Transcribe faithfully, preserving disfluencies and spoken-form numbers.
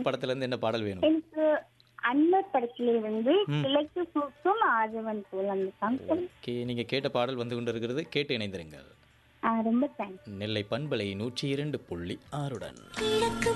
படத்துல இருந்து என்ன பாடல் வேணும்? எனக்கு அன்வர் படத்துல இருந்து ம். கிழக்கு பூக்கும் ஆதவன் போல் அந்த சாங் ஓகே, நீங்க கேட்ட பாடல் வந்து கொண்டிருக்கிறது. கேட்டு இணைந்திருங்கள். ரொம்ப தேங்க்ஸ். நெல்லை பண்பலை நூற்றி இரண்டு புள்ளி ஆறுடன்.